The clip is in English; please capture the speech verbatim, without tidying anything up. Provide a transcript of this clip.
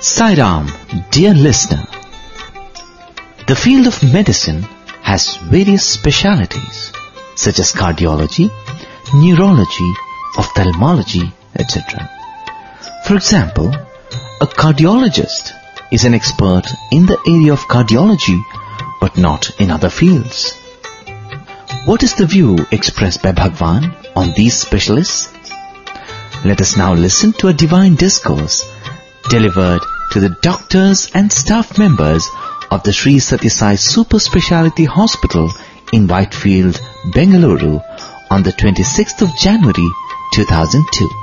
Sai Ram, dear listener. The field of medicine has various specialities such as cardiology, neurology, ophthalmology, et cetera. For example, a cardiologist is an expert in the area of cardiology but not in other fields. What is the view expressed by Bhagwan on these specialists? Let us now listen to a divine discourse delivered to the doctors and staff members of the Sri Sathya Sai Super Speciality Hospital in Whitefield, Bengaluru on the twenty-sixth of January two thousand two.